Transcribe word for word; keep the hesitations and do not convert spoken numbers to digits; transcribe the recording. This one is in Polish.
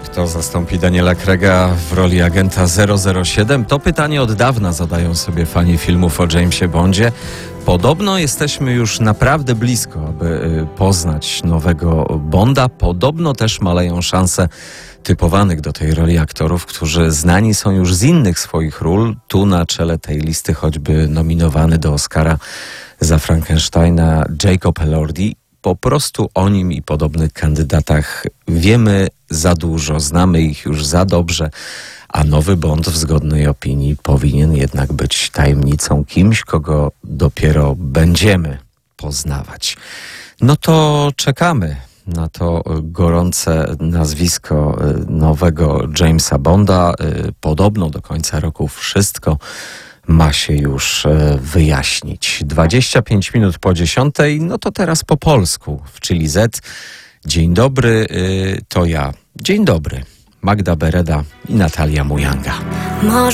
Kto zastąpi Daniela Craiga w roli agenta zero zero siedem? To pytanie od dawna zadają sobie fani filmów o Jamesie Bondzie. Podobno jesteśmy już naprawdę blisko, aby poznać nowego Bonda. Podobno też maleją szanse typowanych do tej roli aktorów, którzy znani są już z innych swoich ról. Tu na czele tej listy choćby nominowany do Oscara za Frankensteina Jacob Elordi. Po prostu o nim i podobnych kandydatach wiemy za dużo, znamy ich już za dobrze, a nowy Bond w zgodnej opinii powinien jednak być tajemnicą, kimś, kogo dopiero będziemy poznawać. No to czekamy na to gorące nazwisko nowego Jamesa Bonda. Podobno do końca roku wszystko ma się już wyjaśnić. dwadzieścia pięć minut po dziesiątej, no to teraz po polsku w Chili Z. Dzień dobry, to ja. Dzień dobry. Magda Bereda i Natalia Mujanga.